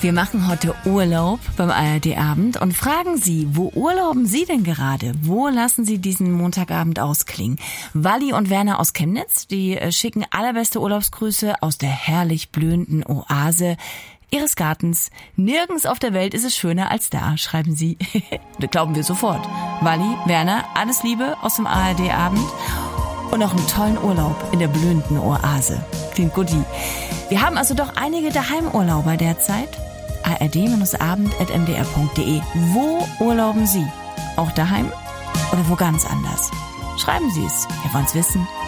Wir machen heute Urlaub beim ARD-Abend und fragen Sie, wo urlauben Sie denn gerade? Wo lassen Sie diesen Montagabend ausklingen? Walli und Werner aus Chemnitz, die schicken allerbeste Urlaubsgrüße aus der herrlich blühenden Oase Ihres Gartens. Nirgends auf der Welt ist es schöner als da, schreiben Sie. Das glauben wir sofort. Walli, Werner, alles Liebe aus dem ARD-Abend. Und noch einen tollen Urlaub in der blühenden Oase. Klingt guti. Wir haben also doch einige Daheimurlauber derzeit. ard-abend@mdr.de. Wo urlauben Sie? Auch daheim oder wo ganz anders? Schreiben Sie es. Wir wollen's wissen.